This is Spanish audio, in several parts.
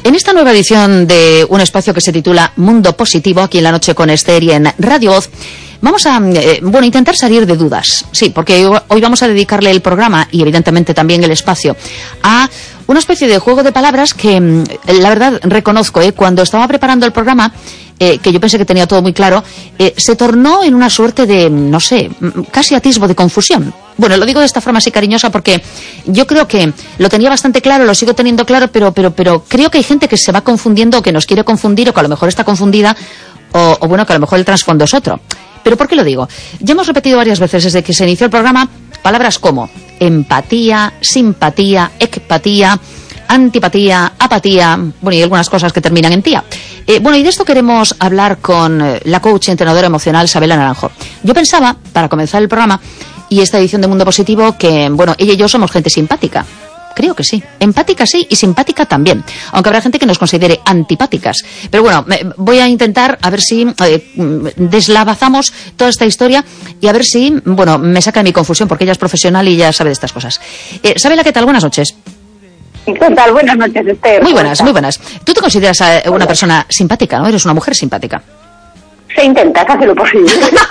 En esta nueva edición de un espacio que se titula Mundo Positivo, aquí en La Noche con Esther y en Radio Voz, vamos a intentar salir de dudas. Sí, porque hoy vamos a dedicarle el programa y evidentemente también el espacio a una especie de juego de palabras que, la verdad, reconozco, cuando estaba preparando el programa, que yo pensé que tenía todo muy claro, se tornó en una suerte de, no sé, casi atisbo de confusión. Bueno, lo digo de esta forma así cariñosa porque yo creo que lo tenía bastante claro, lo sigo teniendo claro, pero creo que hay gente que se va confundiendo o que nos quiere confundir o que a lo mejor está confundida o bueno, que a lo mejor el trasfondo es otro. ¿Pero por qué lo digo? Ya hemos repetido varias veces desde que se inició el programa palabras como empatía, simpatía, ecpatía, antipatía, apatía, bueno, y algunas cosas que terminan en tía. Y de esto queremos hablar con la coach y entrenadora emocional Sabela Naranjo. Yo pensaba, para comenzar el programa y esta edición de Mundo Positivo, que, ella y yo somos gente simpática. Creo que sí. Empática sí y simpática también. Aunque habrá gente que nos considere antipáticas. Pero bueno, voy a intentar a ver si deslavazamos toda esta historia y a ver si, me saca de mi confusión porque ella es profesional y ya sabe de estas cosas. Sabela, ¿qué tal? Buenas noches. ¿Qué tal? Buenas noches, Esther. Muy buenas, muy buenas. ¿Tú te consideras una persona simpática, no? Eres una mujer simpática. Se intenta, se hace lo posible.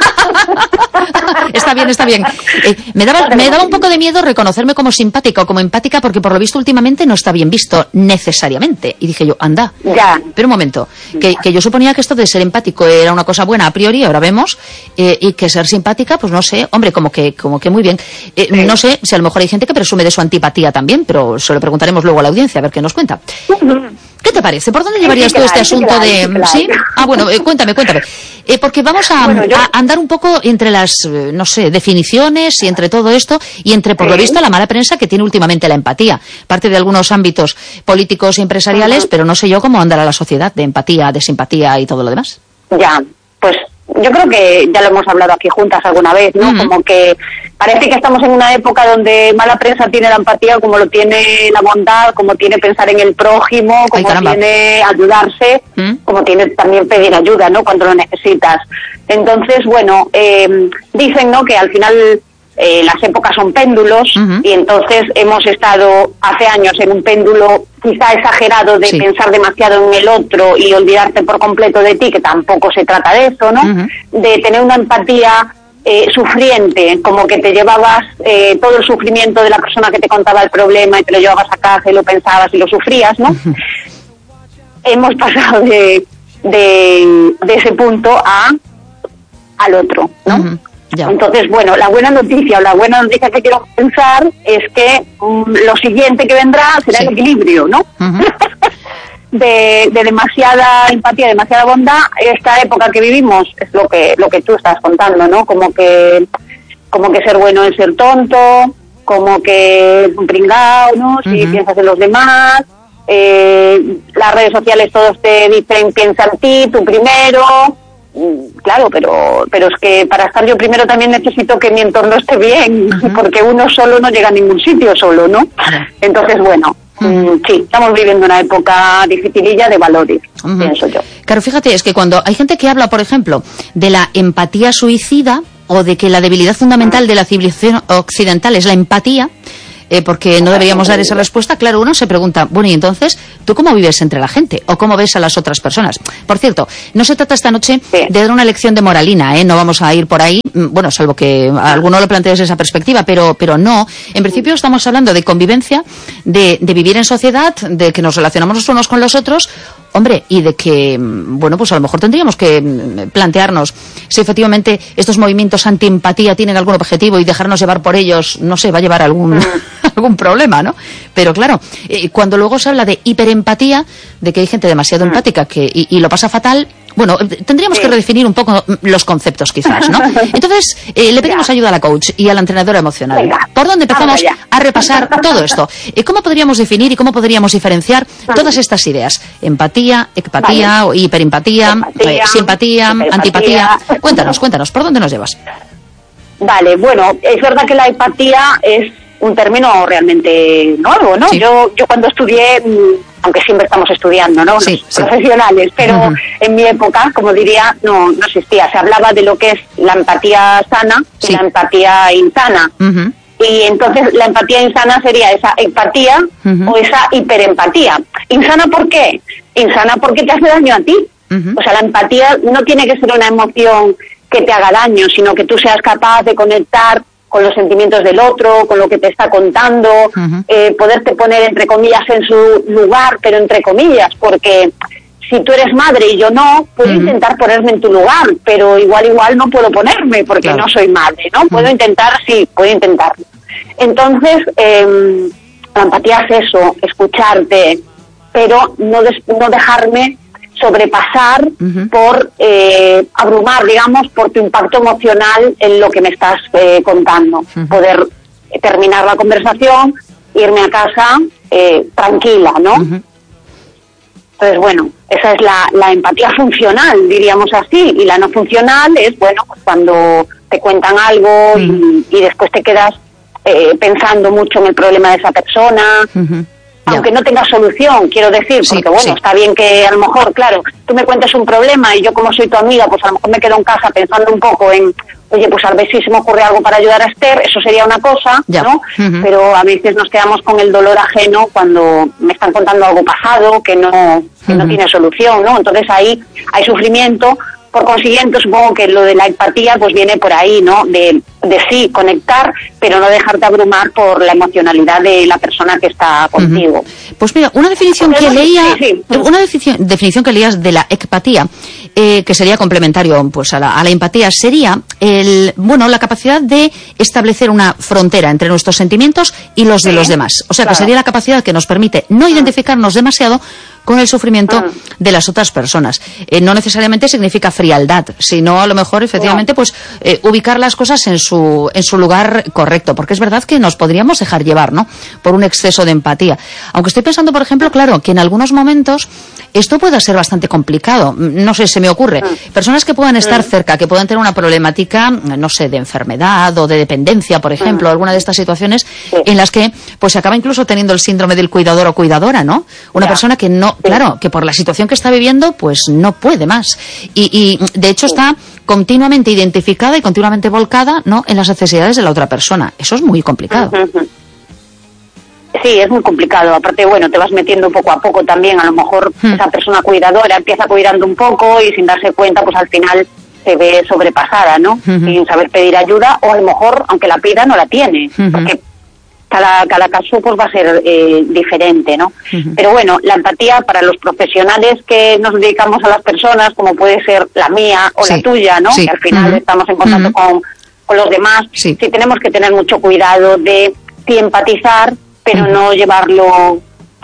Está bien, está bien. Me daba un poco de miedo reconocerme como simpática o como empática porque por lo visto últimamente no está bien visto necesariamente. Y dije yo, anda. Ya. Pero un momento, que yo suponía que esto de ser empático era una cosa buena a priori, ahora vemos, y que ser simpática, pues no sé, hombre, como que muy bien. Sí. No sé si a lo mejor hay gente que presume de su antipatía también, pero se lo preguntaremos luego a la audiencia a ver qué nos cuenta. ¿Qué te parece? ¿Por dónde llevarías tú este asunto de...? ¿Sí? Cuéntame. Porque vamos a andar un poco entre las, definiciones y entre todo esto y entre, por lo visto, la mala prensa que tiene últimamente la empatía. Parte de algunos ámbitos políticos y empresariales, pero no sé yo cómo andará la sociedad de empatía, de simpatía y todo lo demás. Ya, pues yo creo que ya lo hemos hablado aquí juntas alguna vez, ¿no? Como que parece que estamos en una época donde mala prensa tiene la empatía como lo tiene la bondad, como tiene pensar en el prójimo, como tiene ayudarse, como tiene también pedir ayuda, ¿no? Cuando lo necesitas. Entonces, dicen, ¿no? Que al final las épocas son péndulos y entonces hemos estado hace años en un péndulo quizá exagerado de pensar demasiado en el otro y olvidarte por completo de ti, que tampoco se trata de eso, ¿no? De tener una empatía sufriente, como que te llevabas todo el sufrimiento de la persona que te contaba el problema y te lo llevabas a casa y lo pensabas y lo sufrías, ¿no? Hemos pasado de ese punto al otro, ¿no? Ya. Entonces, la buena noticia que quiero pensar es que lo siguiente que vendrá será el equilibrio, ¿no? de demasiada empatía, demasiada bondad. Esta época que vivimos es lo que tú estás contando, ¿no? Como que ser bueno es ser tonto, como que un pringao, ¿no? Si piensas en los demás. Las redes sociales todos te dicen piensa en ti, tú primero. Claro, pero es que para estar yo primero también necesito que mi entorno esté bien, porque uno solo no llega a ningún sitio solo, ¿no? Entonces, sí, estamos viviendo una época dificililla de valores, pienso yo. Claro, fíjate, es que cuando hay gente que habla, por ejemplo, de la empatía suicida o de que la debilidad fundamental de la civilización occidental es la empatía, porque no deberíamos dar esa respuesta, claro, uno se pregunta, y entonces, ¿tú cómo vives entre la gente? ¿O cómo ves a las otras personas? Por cierto, no se trata esta noche de dar una lección de moralina, no vamos a ir por ahí, salvo que alguno lo plantee desde esa perspectiva, pero no. En principio estamos hablando de convivencia, de vivir en sociedad, de que nos relacionamos los unos con los otros, hombre, y de que, pues a lo mejor tendríamos que plantearnos si efectivamente estos movimientos antiempatía tienen algún objetivo y dejarnos llevar por ellos, no sé, va a llevar algún problema, ¿no? Pero claro, cuando luego se habla de hiperempatía, de que hay gente demasiado empática y lo pasa fatal, tendríamos que redefinir un poco los conceptos quizás, ¿no? Entonces, le pedimos ayuda a la coach y a la entrenadora emocional. Venga, ¿por dónde empezamos a repasar todo esto? ¿Cómo podríamos definir y cómo podríamos diferenciar todas estas ideas? Empatía, ecpatía, hiperempatía, simpatía, antipatía. Cuéntanos, ¿por dónde nos llevas? Vale, es verdad que la empatía es un término realmente nuevo, ¿no? Sí. Yo cuando estudié, aunque siempre estamos estudiando, ¿no? Sí, profesionales, pero en mi época, como diría, no existía. Se hablaba de lo que es la empatía sana y la empatía insana. Y entonces la empatía insana sería esa empatía o esa hiperempatía. ¿Insana por qué? Insana porque te hace daño a ti. O sea, la empatía no tiene que ser una emoción que te haga daño, sino que tú seas capaz de conectar con los sentimientos del otro, con lo que te está contando, poderte poner entre comillas en su lugar, pero entre comillas, porque si tú eres madre y yo no, puedo intentar ponerme en tu lugar, pero igual no puedo ponerme porque no soy madre, ¿no? Puedo intentar, sí, puedo intentarlo. Entonces, la empatía es eso, escucharte, pero no dejarme sobrepasar por abrumar, digamos, por tu impacto emocional en lo que me estás contando. Poder terminar la conversación, irme a casa tranquila, ¿no? Entonces, bueno, esa es la empatía funcional, diríamos así, y la no funcional es, bueno, pues cuando te cuentan algo y después te quedas pensando mucho en el problema de esa persona, aunque no tenga solución, quiero decir, porque bueno, está bien que a lo mejor, claro, tú me cuentes un problema y yo como soy tu amiga, pues a lo mejor me quedo en casa pensando un poco en, oye, pues a ver si se me ocurre algo para ayudar a Esther, eso sería una cosa, ¿no? Pero a veces nos quedamos con el dolor ajeno cuando me están contando algo pasado que no tiene solución, ¿no? Entonces ahí hay sufrimiento. Por consiguiente, supongo que lo de la empatía pues viene por ahí, ¿no? De sí, conectar, pero no dejarte abrumar por la emocionalidad de la persona que está contigo. Pues mira, una definición que leía, una definición que leías de la empatía, que sería complementario pues a la empatía, sería la capacidad de establecer una frontera entre nuestros sentimientos y los de los demás. O sea, que sería la capacidad que nos permite no identificarnos demasiado con el sufrimiento de las otras personas. No necesariamente significa frialdad, sino a lo mejor efectivamente pues ubicar las cosas en su lugar correcto, porque es verdad que nos podríamos dejar llevar, ¿no?, por un exceso de empatía. Aunque estoy pensando, por ejemplo, claro, que en algunos momentos esto pueda ser bastante complicado. No sé, se me ocurre. Personas que puedan estar cerca, que puedan tener una problemática, no sé, de enfermedad o de dependencia, por ejemplo, alguna de estas situaciones en las que pues se acaba incluso teniendo el síndrome del cuidador o cuidadora, ¿no? Una persona que no, claro, que por la situación que está viviendo pues no puede más. Y de hecho está continuamente identificada y continuamente volcada, ¿no?, en las necesidades de la otra persona. Eso es muy complicado. Sí, es muy complicado. Aparte, bueno, te vas metiendo poco a poco también. A lo mejor esa persona cuidadora empieza cuidando un poco y sin darse cuenta, pues al final se ve sobrepasada, ¿no? Sin saber pedir ayuda, o a lo mejor, aunque la pida, no la tiene. Porque cada caso pues va a ser diferente, ¿no? Pero bueno, la empatía para los profesionales que nos dedicamos a las personas, como puede ser la mía o la tuya, ¿no? Que al final estamos en contacto con los demás. Sí tenemos que tener mucho cuidado de empatizar, pero no llevarlo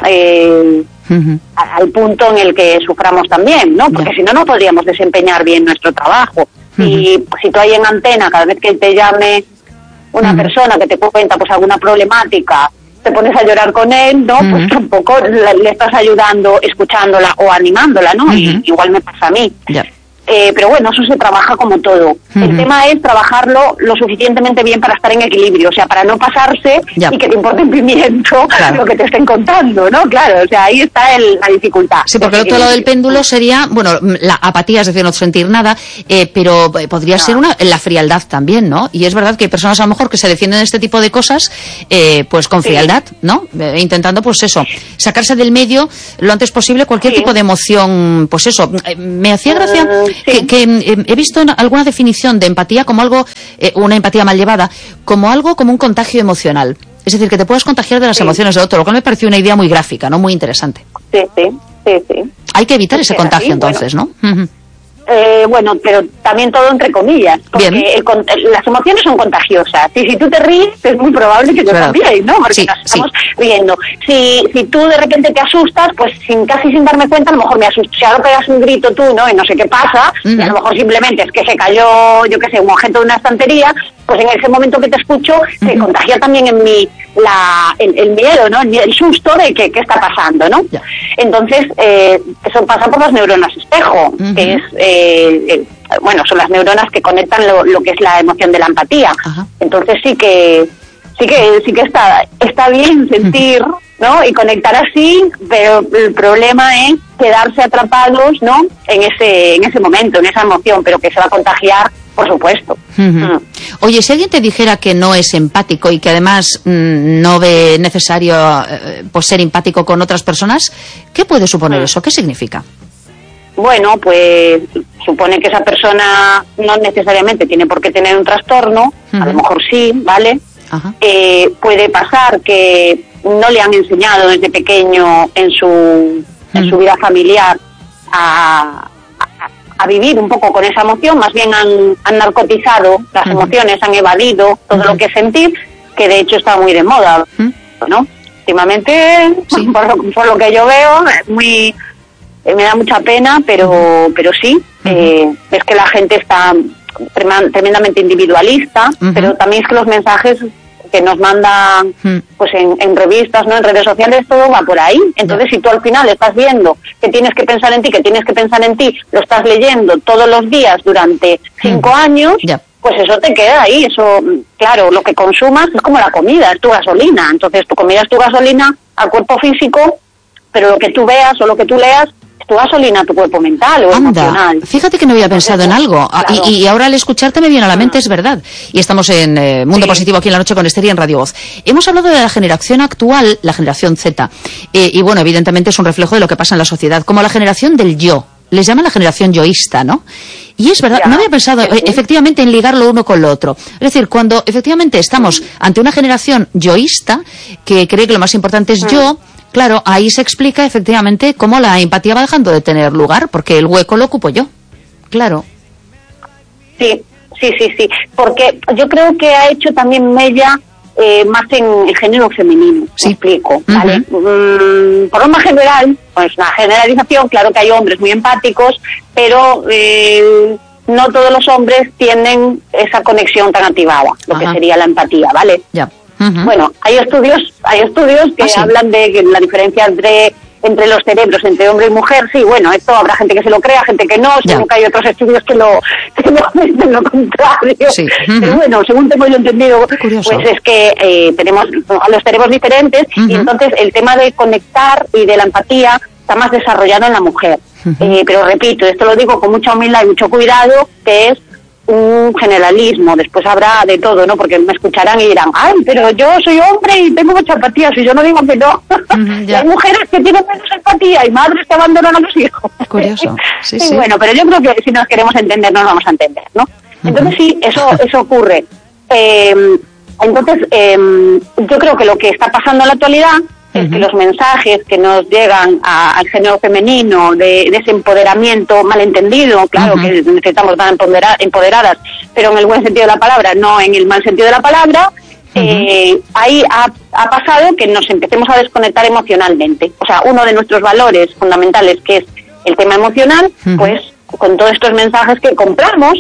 al punto en el que suframos también, ¿no? Porque si no, no podríamos desempeñar bien nuestro trabajo. Y si tú ahí en antena, cada vez que te llame una persona que te cuenta pues alguna problemática, te pones a llorar con él, ¿no? Pues tampoco le estás ayudando, escuchándola o animándola, ¿no? Y igual me pasa a mí. Pero bueno, eso se trabaja como todo. El tema es trabajarlo lo suficientemente bien para estar en equilibrio, o sea, para no pasarse y que te importe un pimiento lo que te estén contando, ¿no? Claro, o sea, ahí está la dificultad. Sí, porque el otro lado del péndulo sería, bueno, la apatía, es decir, no sentir nada, pero podría ser la frialdad también, ¿no? Y es verdad que hay personas a lo mejor que se defienden de este tipo de cosas, pues con frialdad, ¿no? Intentando, pues eso, sacarse del medio lo antes posible cualquier tipo de emoción, pues eso. Me hacía gracia que he visto alguna definición de empatía como algo, una empatía mal llevada, como algo como un contagio emocional. Es decir, que te puedes contagiar de las emociones del otro, lo cual me pareció una idea muy gráfica, ¿no? Muy interesante. Sí. Hay que evitar ese contagio, entonces, ¿no? Bueno, pero también todo entre comillas, porque las emociones son contagiosas, y si tú te ríes es muy probable que yo también, ¿no? Porque nos estamos riendo. Si tú de repente te asustas, pues casi sin darme cuenta, a lo mejor me asusto. Si ahora pegas un grito tú, ¿no? Y no sé qué pasa, y a lo mejor simplemente es que se cayó, yo qué sé, un objeto de una estantería, pues en ese momento que te escucho, se contagia también en mí el miedo, ¿no? El susto de qué está pasando, ¿no? Entonces, eso pasa por las neuronas espejo, que es, bueno, son las neuronas que conectan lo que es la emoción de la empatía. Entonces sí que sí que está bien sentir, ¿no? Y conectar así, pero el problema es quedarse atrapados, ¿no? En ese momento, en esa emoción, pero que se va a contagiar, por supuesto. Oye, si alguien te dijera que no es empático y que además no ve necesario pues ser empático con otras personas, ¿qué puede suponer eso? ¿Qué significa? Bueno, pues supone que esa persona no necesariamente tiene por qué tener un trastorno, a lo mejor sí, ¿vale? Puede pasar que no le han enseñado desde pequeño en su vida familiar a vivir un poco con esa emoción, más bien han narcotizado las emociones, han evadido todo lo que es sentir, que de hecho está muy de moda, ¿no? Últimamente, sí. por lo que yo veo, muy me da mucha pena, pero sí, es que la gente está tremendamente individualista, pero también es que los mensajes que nos mandan pues en revistas, ¿no? En redes sociales, todo va por ahí. Entonces, si tú al final estás viendo que tienes que pensar en ti, lo estás leyendo todos los días durante 5 años, pues eso te queda ahí. Eso, claro, lo que consumas es como la comida, es tu gasolina. Entonces, tu comida es tu gasolina al cuerpo físico, pero lo que tú veas o lo que tú leas es tu gasolina, tu cuerpo mental o emocional. Fíjate que no había pensado en algo. Claro. Y ahora al escucharte me viene a la mente, es verdad. Y estamos en Mundo Positivo aquí en la noche con Esther y en Radio Voz. Hemos hablado de la generación actual, la generación Z. Y bueno, evidentemente es un reflejo de lo que pasa en la sociedad. Como la generación del yo. Les llaman la generación yoísta, ¿no? Y es verdad, no había pensado efectivamente en ligarlo uno con lo otro. Es decir, cuando efectivamente estamos ante una generación yoísta que cree que lo más importante es yo, claro, ahí se explica efectivamente cómo la empatía va dejando de tener lugar, porque el hueco lo ocupo yo. Claro. Sí. Porque yo creo que ha hecho también mella más en el género femenino, me explico, ¿vale? Por lo más general, pues una generalización, claro que hay hombres muy empáticos, pero no todos los hombres tienen esa conexión tan activada, lo que sería la empatía, ¿vale? Bueno, hay estudios que hablan de que la diferencia entre los cerebros, entre hombre y mujer, sí, bueno, esto habrá gente que se lo crea, gente que no, según que hay otros estudios que lo dicen lo contrario. Pero bueno, según tengo yo entendido, pues es que tenemos los cerebros diferentes y entonces el tema de conectar y de la empatía está más desarrollado en la mujer. Pero repito, esto lo digo con mucha humildad y mucho cuidado, que es un generalismo, después habrá de todo, ¿no? Porque me escucharán y dirán, ay, pero yo soy hombre y tengo mucha empatía, si yo no digo que no. Hay mujeres que tienen menos empatía y madres que abandonan a los hijos. Curioso. Sí. Bueno, pero yo creo que si nos queremos entender, nos vamos a entender, ¿no? Entonces sí, eso ocurre. Entonces, yo creo que lo que está pasando en la actualidad es que los mensajes que nos llegan al género femenino de ese empoderamiento malentendido, claro que necesitamos estar empoderadas, pero en el buen sentido de la palabra, no en el mal sentido de la palabra, ahí ha pasado que nos empecemos a desconectar emocionalmente. O sea, uno de nuestros valores fundamentales, que es el tema emocional, pues con todos estos mensajes que compramos,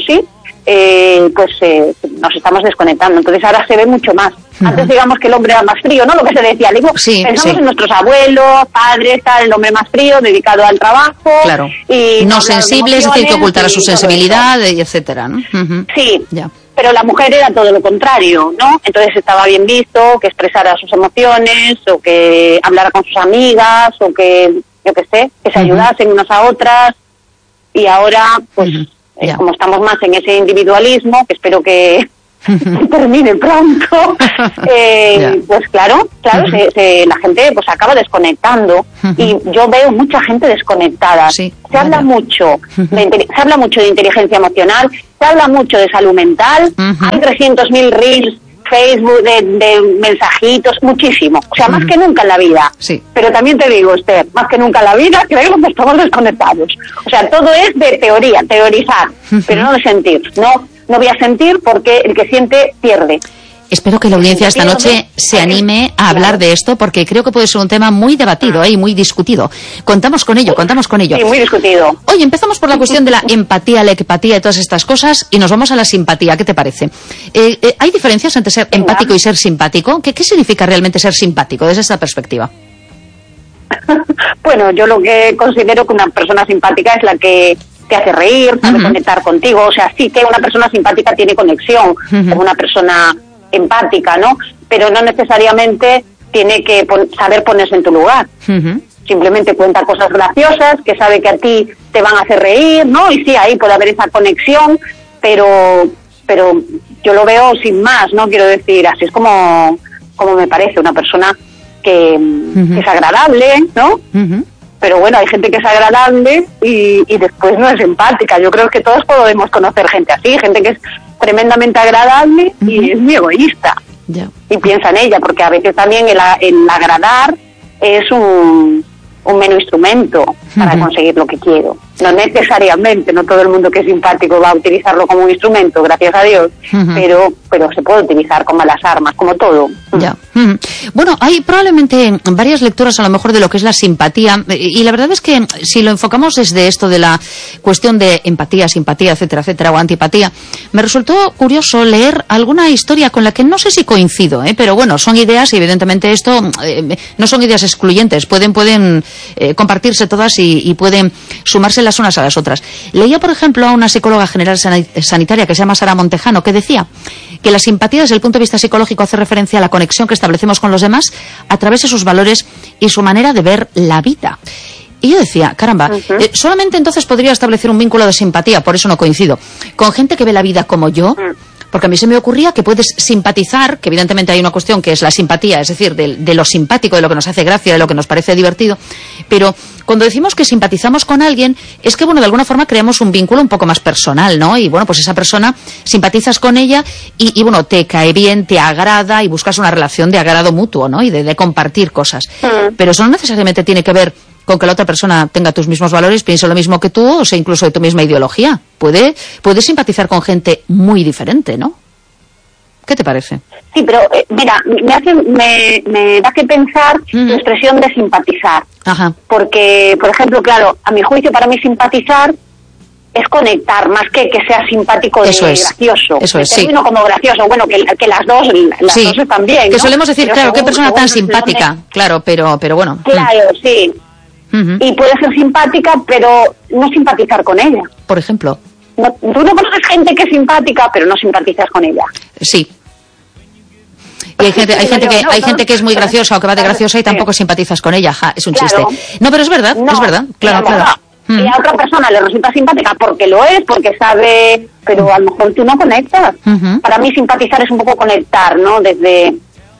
nos estamos desconectando. Entonces ahora se ve mucho más. Antes digamos que el hombre era más frío, ¿no? Lo que se decía, digo, pensamos en nuestros abuelos, padres, tal, el hombre más frío, dedicado al trabajo. Claro. Y no sensible, es decir, que ocultara su sensibilidad, y etcétera, ¿no? Sí. Pero la mujer era todo lo contrario, ¿no? Entonces estaba bien visto que expresara sus emociones, o que hablara con sus amigas, o que, yo qué sé, que se ayudasen unas a otras. Y ahora, pues, como estamos más en ese individualismo, que espero que termine pronto, pues claro, la gente pues acaba desconectando y yo veo mucha gente desconectada. Se habla mucho de inteligencia emocional, se habla mucho de salud mental, hay 300.000 reels, Facebook, de mensajitos, muchísimo, o sea, más que nunca en la vida. Pero también te digo, Esther, más que nunca en la vida creo que estamos desconectados. O sea, todo es de teoría, teorizar, pero no de sentir. No voy a sentir porque el que siente pierde. Espero que la audiencia esta noche se anime a hablar de esto, porque creo que puede ser un tema muy debatido y muy discutido. Contamos con ello. Sí, muy discutido. Oye, empezamos por la cuestión de la empatía, la empatía y todas estas cosas, y nos vamos a la simpatía. ¿Qué te parece? ¿Hay diferencias entre ser empático y ser simpático? ¿Qué significa realmente ser simpático desde esta perspectiva? Bueno, yo lo que considero que una persona simpática es la que te hace reír, sabe conectar contigo. O sea, sí que una persona simpática tiene conexión con una persona empática, ¿no? Pero no necesariamente tiene que saber ponerse en tu lugar. Simplemente cuenta cosas graciosas, que sabe que a ti te van a hacer reír, ¿no? Y sí, ahí puede haber esa conexión, pero yo lo veo sin más, ¿no? Quiero decir, así es como me parece una persona que es agradable, ¿no? Pero bueno, hay gente que es agradable y después no es empática. Yo creo que todos podemos conocer gente así, gente que es tremendamente agradable y es muy egoísta. Y piensa en ella, porque a veces también el agradar es un mero instrumento para conseguir lo que quiero. No necesariamente, no todo el mundo que es simpático va a utilizarlo como un instrumento, gracias a Dios, pero se puede utilizar como las armas, como todo. Ya. Bueno, hay probablemente varias lecturas a lo mejor de lo que es la simpatía, y la verdad es que si lo enfocamos desde esto de la cuestión de empatía, simpatía, etcétera, etcétera, o antipatía, me resultó curioso leer alguna historia con la que no sé si coincido, pero bueno, son ideas y evidentemente esto no son ideas excluyentes, pueden compartirse todas y pueden sumarse las unas a las otras. Leía, por ejemplo, a una psicóloga general sanitaria que se llama Sara Montejano, que decía que la simpatía desde el punto de vista psicológico hace referencia a la conexión que establecemos con los demás a través de sus valores y su manera de ver la vida. Y yo decía, caramba, solamente entonces podría establecer un vínculo de simpatía, por eso no coincido, con gente que ve la vida como yo. Porque a mí se me ocurría que puedes simpatizar, que evidentemente hay una cuestión que es la simpatía, es decir, de lo simpático, de lo que nos hace gracia, de lo que nos parece divertido, pero cuando decimos que simpatizamos con alguien, es que, bueno, de alguna forma creamos un vínculo un poco más personal, ¿no? Y, bueno, pues esa persona, simpatizas con ella y bueno, te cae bien, te agrada y buscas una relación de agrado mutuo, ¿no? Y de compartir cosas. Pero eso no necesariamente tiene que ver con que la otra persona tenga tus mismos valores, piense lo mismo que tú, o sea, incluso de tu misma ideología. Puedes simpatizar con gente muy diferente, ¿no? ¿Qué te parece? Sí, pero mira, me da que pensar la expresión de simpatizar. Porque, por ejemplo, claro, a mi juicio, para mí simpatizar es conectar, más que sea simpático eso de es, gracioso. Eso es, sí. Como gracioso, bueno, que las dos están bien, que ¿no? solemos decir, pero claro, qué persona tan simpática, claro, pero bueno. Claro, sí. Y puede ser simpática, pero no simpatizar con ella. Por ejemplo. Tú no conoces gente que es simpática, pero no simpatizas con ella. Sí. Y hay gente que es muy graciosa o que va de graciosa y tampoco simpatizas con ella. Es un chiste. No, pero es verdad, claro. Y a otra persona le resulta simpática porque lo es, porque sabe, pero a lo mejor tú no conectas. Para mí simpatizar es un poco conectar, ¿no? Desde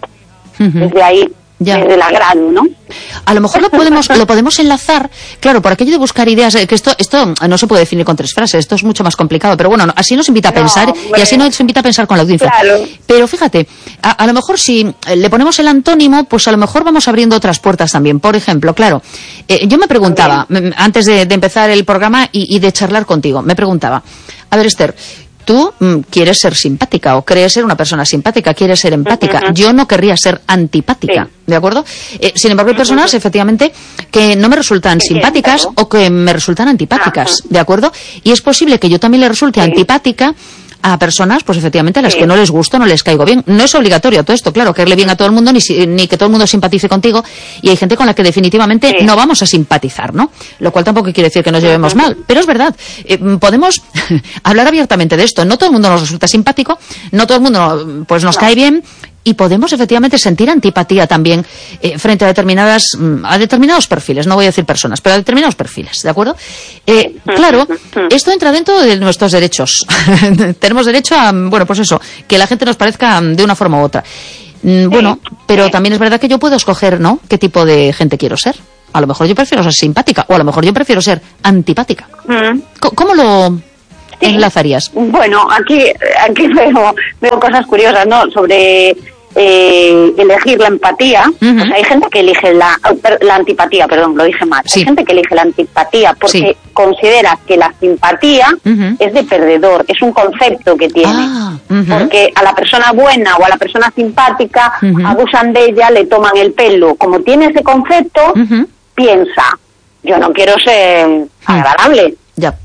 ahí. Desde el agrado, ¿no? A lo mejor lo podemos enlazar, claro, por aquello de buscar ideas, que esto no se puede definir con 3 frases, esto es mucho más complicado, pero bueno, así nos invita a pensar, y así nos invita a pensar con la audiencia. Claro. Pero fíjate, a lo mejor si le ponemos el antónimo, pues a lo mejor vamos abriendo otras puertas también. Por ejemplo, claro, yo me preguntaba, antes de empezar el programa y de charlar contigo, me preguntaba, a ver, Esther, tú quieres ser simpática o crees ser una persona simpática, quieres ser empática. Yo no querría ser antipática, ¿de acuerdo? Sin embargo, hay personas, efectivamente, que no me resultan simpáticas o que me resultan antipáticas, ¿de acuerdo? Y es posible que yo también le resulte antipática a personas, pues efectivamente, a las que no les gusto, no les caigo bien. No es obligatorio todo esto, claro, caerle bien a todo el mundo, ni que todo el mundo simpatice contigo, y hay gente con la que definitivamente no vamos a simpatizar, ¿no? Lo cual tampoco quiere decir que nos llevemos mal, pero es verdad, podemos hablar abiertamente de esto. No todo el mundo nos resulta simpático, no todo el mundo pues nos cae bien, y podemos efectivamente sentir antipatía también frente a determinados perfiles, no voy a decir personas, pero a determinados perfiles, ¿de acuerdo? Claro, esto entra dentro de nuestros derechos. Tenemos derecho a, bueno, pues eso, que la gente nos parezca de una forma u otra. Bueno, pero también es verdad que yo puedo escoger, ¿no?, qué tipo de gente quiero ser. A lo mejor yo prefiero ser simpática, o a lo mejor yo prefiero ser antipática. ¿Cómo lo enlazarías? Bueno, aquí veo cosas curiosas, ¿no?, sobre elegir la empatía. O sea, hay gente que elige la antipatía, perdón, lo dije mal. Hay gente que elige la antipatía porque considera que la simpatía es de perdedor, es un concepto que tiene. Porque a la persona buena o a la persona simpática abusan de ella, le toman el pelo. Como tiene ese concepto, piensa, yo no quiero ser agradable.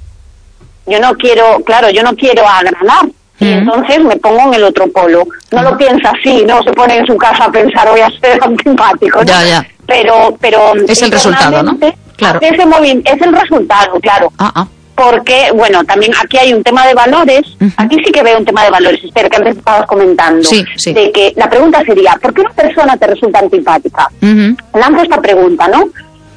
Yo no quiero agradar. Y entonces me pongo en el otro polo. No lo piensa así, no se pone en su casa a pensar voy a ser antipático, ¿no? Pero es el resultado, ¿no? Claro. Es el resultado, claro. porque, bueno, también aquí hay un tema de valores. Aquí sí que veo un tema de valores, Esther, que antes estabas comentando. Sí. De que la pregunta sería, ¿por qué una persona te resulta antipática? Lanzo esta pregunta, ¿no?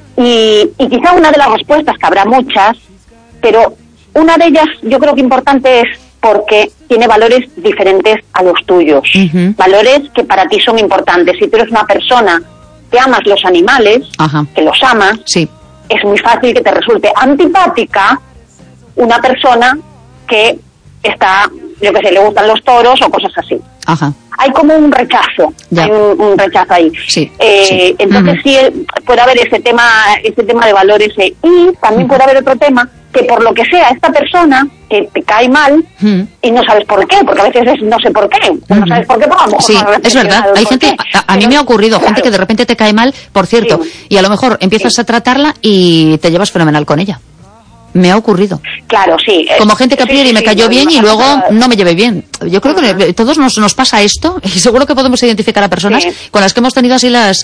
Y quizá una de las respuestas, que habrá muchas, pero una de ellas yo creo que importante es porque tiene valores diferentes a los tuyos. Valores que para ti son importantes. Si tú eres una persona que amas los animales, que los amas, es muy fácil que te resulte antipática una persona que está, yo que sé, le gustan los toros o cosas así. Hay como un rechazo, hay un rechazo ahí. Entonces sí puede haber ese tema de valores, y también puede haber otro tema, que por lo que sea, esta persona que te cae mal y no sabes por qué, porque a veces es no sé por qué, no sabes por qué, pero a lo mejor es verdad, hay gente, a mí me ha ocurrido, gente que de repente te cae mal, por cierto, y a lo mejor empiezas a tratarla y te llevas fenomenal con ella. Me ha ocurrido. Claro, sí. Como gente que a priori me cayó bien y luego no me llevé bien. Yo creo que a todos nos pasa esto, y seguro que podemos identificar a personas con las que hemos tenido así las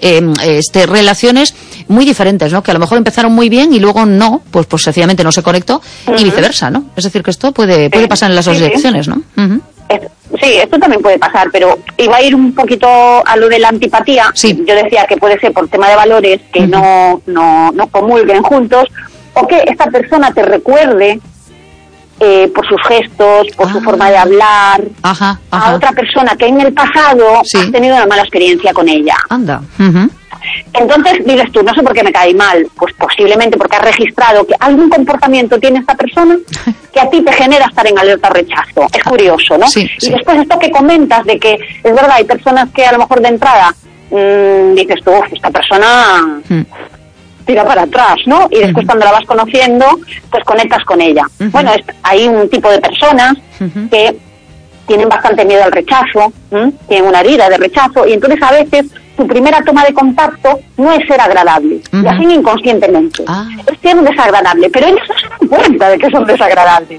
relaciones muy diferentes, ¿no? Que a lo mejor empezaron muy bien y luego no, pues sencillamente no se conectó, y viceversa, ¿no? Es decir, que esto puede pasar en las dos direcciones, ¿no? Sí, esto también puede pasar, pero iba a ir un poquito a lo de la antipatía. Yo decía que puede ser por tema de valores, que no comulguen juntos, o que esta persona te recuerde por sus gestos, por su forma de hablar, a otra persona que en el pasado has tenido una mala experiencia con ella. Anda. Entonces dices tú, no sé por qué me cae mal, pues posiblemente porque has registrado que algún comportamiento tiene esta persona que a ti te genera estar en alerta rechazo. Es curioso, ¿no? Y después esto que comentas de que es verdad, hay personas que a lo mejor de entrada dices tú, esta persona tira para atrás, ¿no? Y después cuando la vas conociendo, pues conectas con ella. Bueno, hay un tipo de personas que tienen bastante miedo al rechazo, tienen una herida de rechazo, y entonces a veces tu primera toma de contacto no es ser agradable, lo hacen inconscientemente. Es ser desagradable, pero ellos no se dan cuenta de que son desagradables.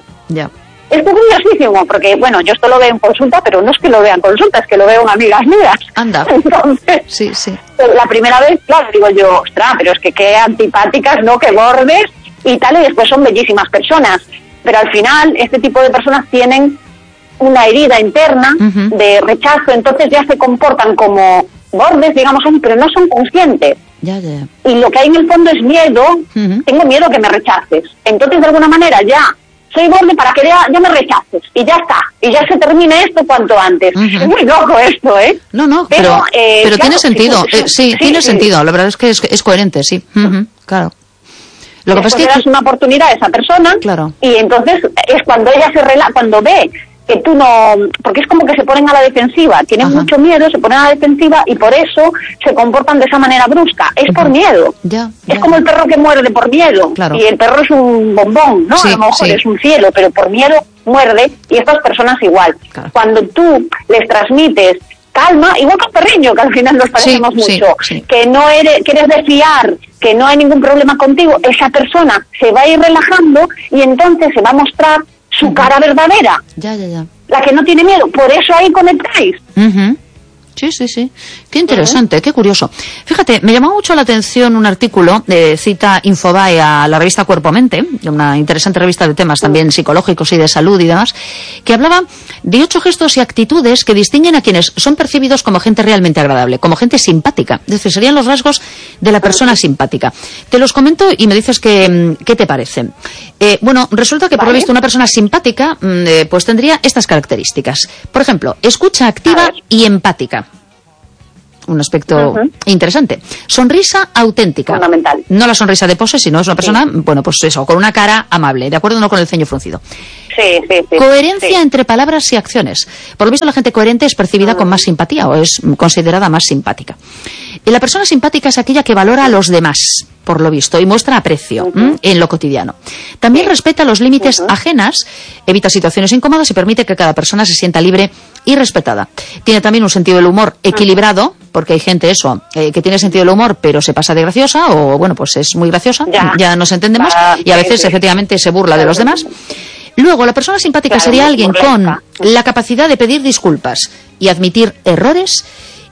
Es curiosísimo, porque, bueno, yo esto lo veo en consulta, pero no es que lo vea en consulta, es que lo veo en amigas mías. Anda. Entonces, la primera vez, claro, digo yo, ostras, pero es que qué antipáticas, ¿no? Qué bordes y tal, y después son bellísimas personas. Pero al final, este tipo de personas tienen una herida interna de rechazo, entonces ya se comportan como bordes, digamos, pero no son conscientes. Y lo que hay en el fondo es miedo, tengo miedo que me rechaces. Entonces, de alguna manera, ya soy borde para que ya me rechaces, y ya está, y ya se termine esto cuanto antes. Es muy loco esto, ¿eh? No, pero claro, tiene sentido, tiene sentido, la verdad es que es coherente, claro. Lo que pasa es que das una oportunidad a esa persona, y entonces es cuando ella cuando ve que tú no, porque es como que se ponen a la defensiva, tienen mucho miedo, se ponen a la defensiva y por eso se comportan de esa manera brusca, es por miedo. Es como el perro que muerde por miedo, y el perro es un bombón, ¿no? A lo mejor es un cielo, pero por miedo muerde, y estas personas igual. Cuando tú les transmites calma, igual que un perreño, que al final nos parecemos mucho, que no eres, que eres de fiar, que no hay ningún problema contigo, esa persona se va a ir relajando y entonces se va a mostrar su cara verdadera, la que no tiene miedo, por eso ahí conectáis. Sí. Qué interesante, qué curioso. Fíjate, me llamó mucho la atención un artículo de cita Infobae a la revista Cuerpo Mente, una interesante revista de temas también psicológicos y de salud y demás, que hablaba de 8 gestos y actitudes que distinguen a quienes son percibidos como gente realmente agradable, como gente simpática. Es decir, serían los rasgos de la persona simpática. Te los comento y me dices qué te parecen. Bueno, resulta que por lo visto una persona simpática pues tendría estas características. Por ejemplo, escucha activa y empática. Un aspecto interesante. Sonrisa auténtica. Fundamental. No la sonrisa de pose, sino es una persona, bueno, pues eso, con una cara amable, ¿de acuerdo? No con el ceño fruncido. Coherencia entre palabras y acciones. Por lo visto, la gente coherente es percibida con más simpatía o es considerada más simpática. Y la persona simpática es aquella que valora a los demás, por lo visto, y muestra aprecio en lo cotidiano. También respeta los límites ajenas, evita situaciones incómodas y permite que cada persona se sienta libre y respetada. Tiene también un sentido del humor equilibrado, porque hay gente que tiene sentido del humor pero se pasa de graciosa o bueno, pues es muy graciosa, ya nos entendemos, y a veces efectivamente se burla de los demás. Luego, la persona simpática sería alguien con la capacidad de pedir disculpas y admitir errores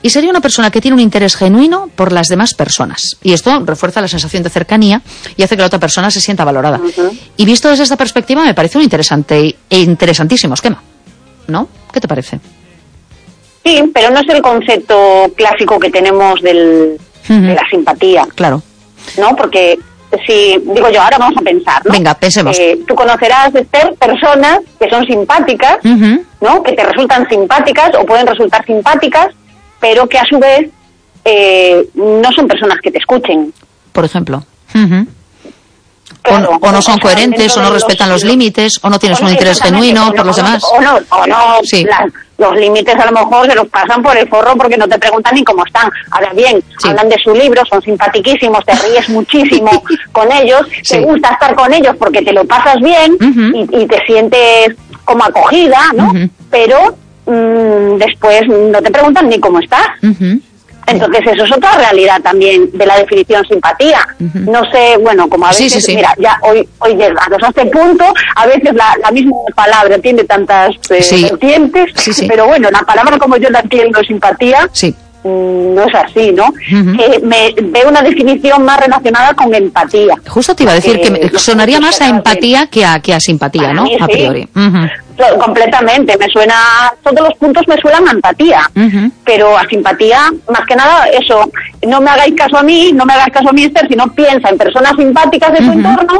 y sería una persona que tiene un interés genuino por las demás personas. Y esto refuerza la sensación de cercanía y hace que la otra persona se sienta valorada. Y visto desde esta perspectiva me parece un interesante e interesantísimo esquema, ¿no? ¿Qué te parece? Sí, pero no es el concepto clásico que tenemos de la simpatía. Claro. ¿No? Porque si, digo yo, ahora vamos a pensar, ¿no? Venga, pensemos. Tú conocerás, Esther, personas que son simpáticas, ¿no? Que te resultan simpáticas o pueden resultar simpáticas, pero que a su vez no son personas que te escuchen. Por ejemplo. Claro, o no son coherentes, o no respetan los límites, o no tienes un interés genuino por los demás. O no, sí. Los límites a lo mejor se los pasan por el forro porque no te preguntan ni cómo están. Ahora bien, hablan de su libro, son simpaticísimos, te ríes muchísimo con ellos, te gusta estar con ellos porque te lo pasas bien y te sientes como acogida, ¿no? Pero después no te preguntan ni cómo estás. Entonces eso es otra realidad también de la definición simpatía. No sé, bueno, como a veces, mira, ya hoy llegados a este punto, a veces la misma palabra tiene tantas vertientes, pero bueno, la palabra como yo la entiendo, simpatía, no es así, ¿no? Me veo una definición más relacionada con empatía. Justo te iba a decir que sonaría más a empatía que a simpatía, ¿no? A priori. Completamente, me suena, todos los puntos me suenan a empatía, pero a simpatía, más que nada, eso, no me hagáis caso a mí, no me hagáis caso a mí, Esther, sino piensa en personas simpáticas de tu entorno,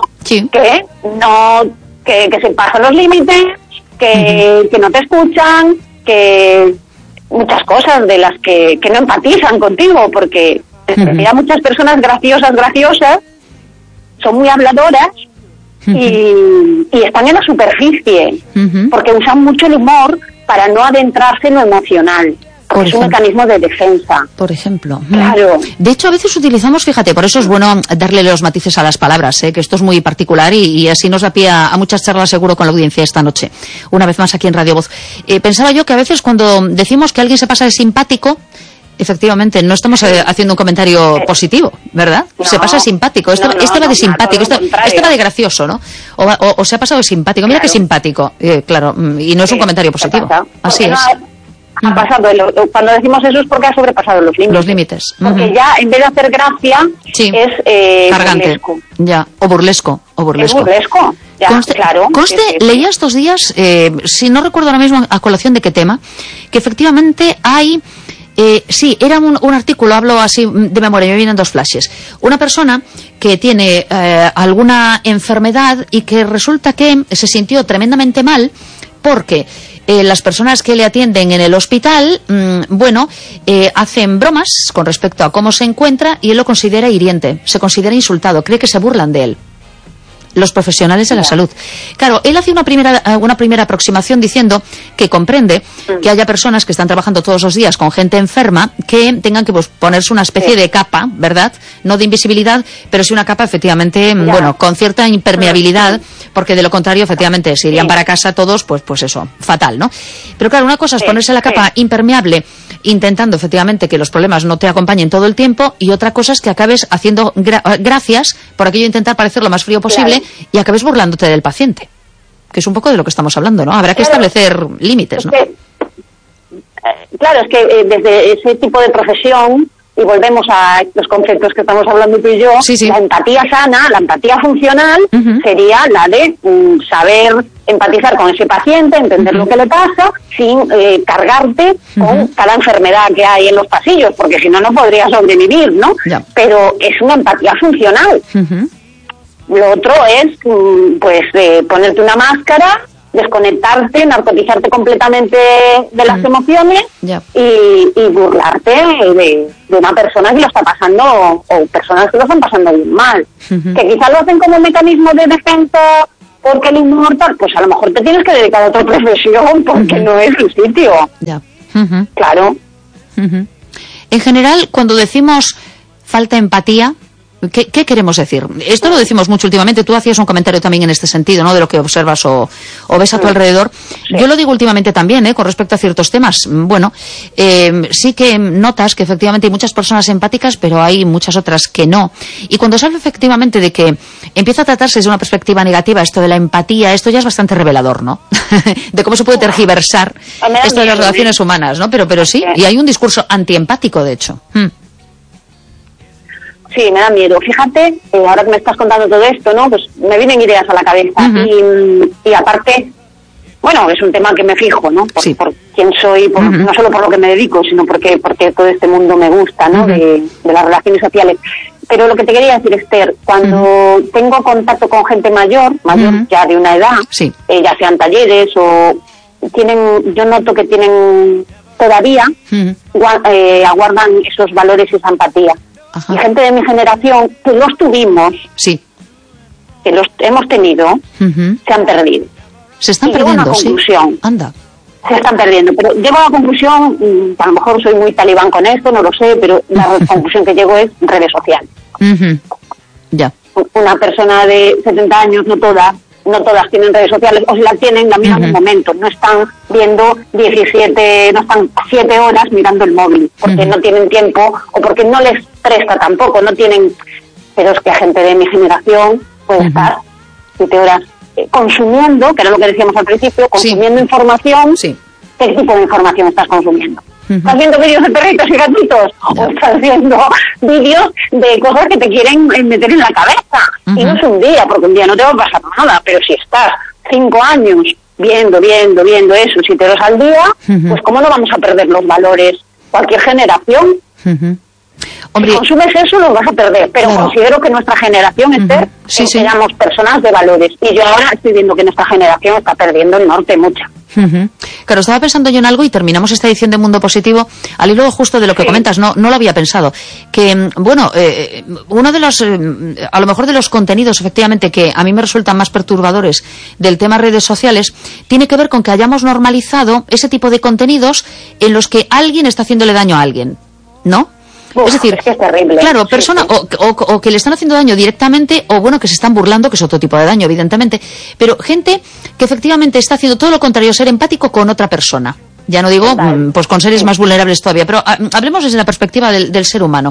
que se pasan los límites, que no te escuchan, que muchas cosas de las que no empatizan contigo, porque en realidad muchas personas graciosas son muy habladoras y están en la superficie, porque usan mucho el humor para no adentrarse en lo emocional. Es un mecanismo de defensa. Por ejemplo. Claro. De hecho, a veces utilizamos, fíjate, por eso es bueno darle los matices a las palabras, que esto es muy particular y así nos da pie a muchas charlas seguro con la audiencia esta noche, una vez más aquí en Radio Voz. Pensaba yo que a veces cuando decimos que alguien se pasa de simpático, efectivamente, no estamos haciendo un comentario positivo, ¿verdad? No, se pasa de simpático. Este va de simpático, este va de gracioso, ¿no? O se ha pasado de simpático. Mira qué simpático, claro, y no es un comentario positivo. Así es. Ha pasado, cuando decimos eso es porque ha sobrepasado los límites. Los límites. Porque ya, en vez de hacer gracia, es cargante. Burlesco. Ya, o burlesco. Es burlesco, ya, claro. Leía estos días, si no recuerdo ahora mismo a colación de qué tema, que efectivamente hay... era un artículo, hablo así de memoria, me vienen dos flashes. Una persona que tiene alguna enfermedad y que resulta que se sintió tremendamente mal porque las personas que le atienden en el hospital, hacen bromas con respecto a cómo se encuentra y él lo considera hiriente, se considera insultado, cree que se burlan de él. Los profesionales de la salud. Claro, él hace una primera aproximación diciendo que comprende que haya personas que están trabajando todos los días con gente enferma que tengan que ponerse una especie de capa, ¿verdad? No de invisibilidad, pero sí una capa efectivamente, con cierta impermeabilidad, porque de lo contrario, efectivamente, si irían para casa todos, pues eso, fatal, ¿no? Pero claro, una cosa es ponerse la capa impermeable intentando efectivamente que los problemas no te acompañen todo el tiempo y otra cosa es que acabes haciendo gracias por aquello de intentar parecer lo más frío posible y acabes burlándote del paciente, que es un poco de lo que estamos hablando, ¿no? Habrá que establecer límites, ¿no? Claro, es que desde ese tipo de profesión, y volvemos a los conceptos que estamos hablando tú y yo, la empatía sana, la empatía funcional, sería la de saber empatizar con ese paciente, entender lo que le pasa, sin cargarte con cada enfermedad que hay en los pasillos, porque si no, no podría sobrevivir, ¿no? Pero es una empatía funcional. Lo otro es, ponerte una máscara, desconectarte, narcotizarte completamente de las emociones y burlarte de una persona que lo está pasando, o personas que lo están pasando bien mal. Que quizás lo hacen como un mecanismo de defensa porque el humor tal, pues a lo mejor te tienes que dedicar a otra profesión porque no es el sitio. Claro. En general, cuando decimos falta empatía, ¿Qué queremos decir? Esto lo decimos mucho últimamente. Tú hacías un comentario también en este sentido, ¿no? De lo que observas o ves a tu alrededor. Sí. Yo lo digo últimamente también, con respecto a ciertos temas. Bueno, sí que notas que efectivamente hay muchas personas empáticas, pero hay muchas otras que no. Y cuando se habla efectivamente de que empieza a tratarse desde una perspectiva negativa esto de la empatía, esto ya es bastante revelador, ¿no? De cómo se puede tergiversar esto de las relaciones humanas, ¿no? Pero sí, y hay un discurso antiempático, de hecho. Sí, me da miedo. Fíjate, ahora que me estás contando todo esto, ¿no? Pues me vienen ideas a la cabeza. Y aparte, bueno, es un tema que me fijo, ¿no? Por quién soy, no solo por lo que me dedico, sino porque todo este mundo me gusta, ¿no? De las relaciones sociales. Pero lo que te quería decir, Esther, cuando tengo contacto con gente mayor ya de una edad, ya sean talleres o yo noto que tienen todavía, aguardan esos valores y esa empatía. Ajá. Y gente de mi generación que los tuvimos, que los hemos tenido, se han perdido. Se están perdiendo, llego a una conclusión. Anda. Se están perdiendo, pero llego a la conclusión, a lo mejor soy muy talibán con esto, no lo sé, pero la conclusión que llego es redes sociales. Ya. Una persona de 70 años, no todas tienen redes sociales, o si las tienen, la miran un momento, no están viendo 7 horas mirando el móvil, porque no tienen tiempo, o porque no les presta tampoco, no tienen, pero es que gente de mi generación puede estar 7 horas consumiendo, que era lo que decíamos al principio, consumiendo información. ¿Qué tipo de información estás consumiendo? ¿Estás viendo vídeos de perritos y gatitos? ¿O estás viendo vídeos de cosas que te quieren meter en la cabeza? Y no es un día, porque un día no te va a pasar nada, pero si estás 5 años viendo eso, 7 horas al día, pues ¿cómo no vamos a perder los valores? Cualquier generación. Hombre, si consumes eso, los vas a perder. Pero considero que nuestra generación, Esther, éramos personas de valores. Y yo ahora estoy viendo que nuestra generación está perdiendo el norte mucha. Claro, estaba pensando yo en algo y terminamos esta edición de Mundo Positivo al hilo justo de lo que comentas, no lo había pensado, que bueno, uno de los a lo mejor de los contenidos efectivamente que a mí me resultan más perturbadores del tema redes sociales tiene que ver con que hayamos normalizado ese tipo de contenidos en los que alguien está haciéndole daño a alguien, ¿no? Es decir, es que es terrible. Claro, persona o que le están haciendo daño directamente o bueno, que se están burlando, que es otro tipo de daño, evidentemente, pero gente que efectivamente está haciendo todo lo contrario, ser empático con otra persona. Ya no digo, pues con seres más vulnerables todavía, pero hablemos desde la perspectiva del ser humano.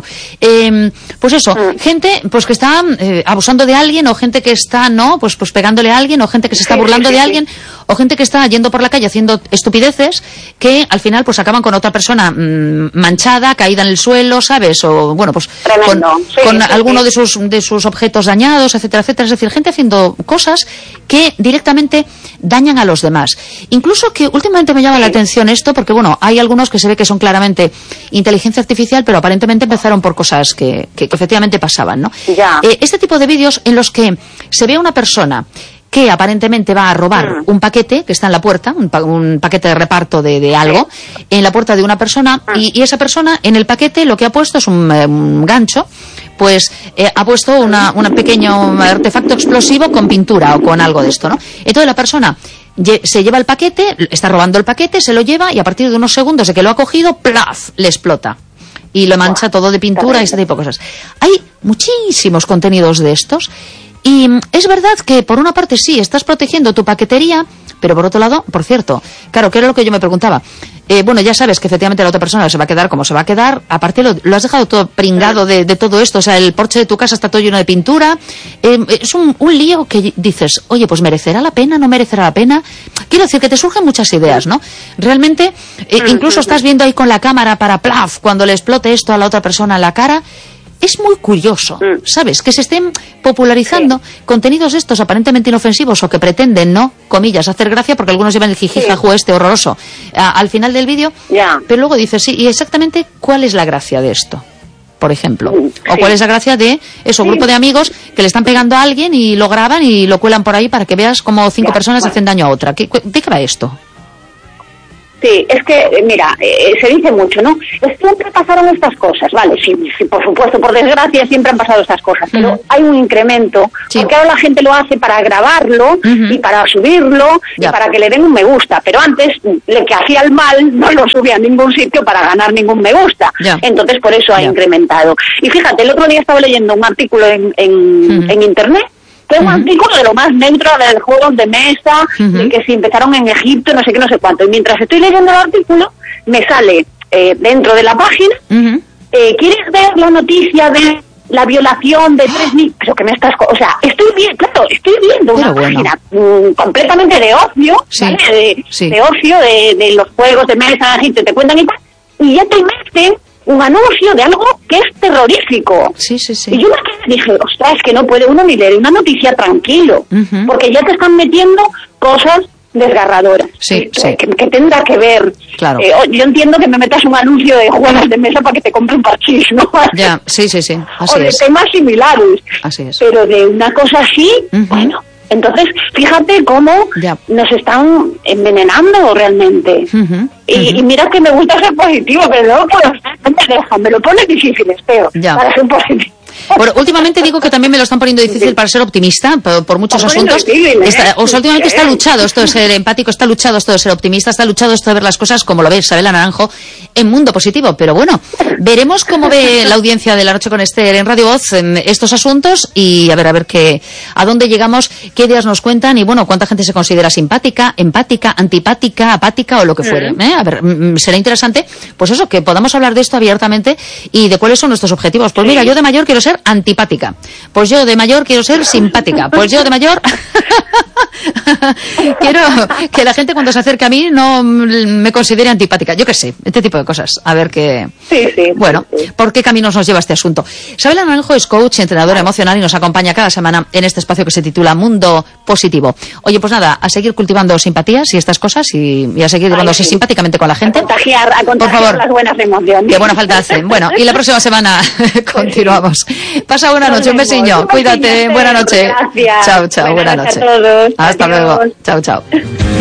Pues eso, gente pues que está abusando de alguien, o gente que está, ¿no? Pues pegándole a alguien, o gente que se está burlando de alguien, o gente que está yendo por la calle haciendo estupideces que al final pues acaban con otra persona manchada, caída en el suelo, ¿sabes? O bueno, pues con alguno de sus objetos dañados, etcétera, etcétera. Es decir, gente haciendo cosas que directamente dañan a los demás. Incluso que últimamente me llama la atención esto, porque bueno, hay algunos que se ve que son claramente inteligencia artificial, pero aparentemente empezaron por cosas que efectivamente pasaban, ¿no? Este tipo de vídeos en los que se ve a una persona que aparentemente va a robar un paquete que está en la puerta, un paquete de reparto de algo, en la puerta de una persona, y esa persona en el paquete lo que ha puesto es un gancho, pues ha puesto un pequeño artefacto explosivo con pintura o con algo de esto, ¿no? Entonces la persona se lleva el paquete, está robando el paquete, se lo lleva y a partir de unos segundos de que lo ha cogido, ¡plaf!, le explota. Y lo mancha todo de pintura y ese tipo de cosas. Hay muchísimos contenidos de estos. Y es verdad que por una parte sí, estás protegiendo tu paquetería, pero por otro lado, por cierto, claro, ¿qué era lo que yo me preguntaba? Bueno, ya sabes que efectivamente la otra persona se va a quedar como se va a quedar, aparte lo has dejado todo pringado de todo esto, o sea, el porche de tu casa está todo lleno de pintura, es un lío que dices, oye, pues ¿merecerá la pena, no merecerá la pena? Quiero decir que te surgen muchas ideas, ¿no? Realmente, incluso estás viendo ahí con la cámara para plaf, cuando le explote esto a la otra persona en la cara. Es muy curioso, ¿sabes? Que se estén popularizando contenidos estos aparentemente inofensivos o que pretenden, ¿no? Comillas, hacer gracia, porque algunos llevan el jijijajú este horroroso al final del vídeo, pero luego dices, sí, ¿y exactamente cuál es la gracia de esto? Por ejemplo. O cuál es la gracia de un grupo de amigos que le están pegando a alguien y lo graban y lo cuelan por ahí para que veas cómo 5 personas hacen daño a otra. ¿De qué va esto? Sí, es que, mira, se dice mucho, ¿no? Siempre pasaron estas cosas, vale, sí, por supuesto, por desgracia siempre han pasado estas cosas, pero hay un incremento, porque ahora la gente lo hace para grabarlo y para subirlo y para que le den un me gusta, pero antes, el que hacía el mal no lo subía a ningún sitio para ganar ningún me gusta, entonces por eso ha incrementado. Y fíjate, el otro día estaba leyendo un artículo en internet, que es un artículo de lo más neutro de juegos de mesa, de que si empezaron en Egipto, no sé qué, no sé cuánto. Y mientras estoy leyendo el artículo, me sale dentro de la página, ¿quieres ver la noticia de la violación de 3.000? Pero que me estás... O sea, estoy viendo una página completamente de ocio, ¿vale? De ocio, de los juegos de mesa, así te cuentan y tal, y ya te meten un anuncio de algo que es terrorífico. Sí. Y yo me dije, ostras, es que no puede uno ni leer una noticia tranquilo, porque ya te están metiendo cosas desgarradoras. Que tendrá que ver. Claro. Yo entiendo que me metas un anuncio de juegos de mesa para que te compre un parchís, ¿no? Ya, sí. Así o de temas similares. Así es. Pero de una cosa así, bueno... Entonces, fíjate cómo nos están envenenando realmente. Y mira que me gusta ser positivo, pero no me dejan, me lo pone difícil, Esteo, para ser positivo. Bueno, últimamente digo que también me lo están poniendo difícil para ser optimista por muchos asuntos. Últimamente está luchado esto de ser empático, está luchado esto de ser optimista, está luchado esto de ver las cosas como lo ve Sabela Naranjo en Mundo Positivo. Pero bueno, veremos cómo ve la audiencia de La Noche con Esther en Radio Voz en estos asuntos y a ver a dónde llegamos, qué ideas nos cuentan y bueno, cuánta gente se considera simpática, empática, antipática, apática o lo que fuere. A ver, será interesante, pues eso, que podamos hablar de esto abiertamente y de cuáles son nuestros objetivos. Pues mira, yo de mayor quiero ser antipática, pues yo de mayor quiero ser simpática, pues yo de mayor quiero que la gente cuando se acerque a mí no me considere antipática, yo qué sé, este tipo de cosas, a ver qué bueno, por qué caminos nos lleva este asunto. Sabela Naranjo es coach, entrenadora emocional y nos acompaña cada semana en este espacio que se titula Mundo Positivo. Oye, pues nada, a seguir cultivando simpatías y estas cosas y a seguir llevándose simpáticamente con la gente. A contagiar por favor, las buenas emociones. Qué buena falta hace. Bueno, y la próxima semana continuamos. Pasa buena noche, un besiño, cuídate, buena noche. Gracias. Chao, buena noche. A todos. Hasta luego. Chao.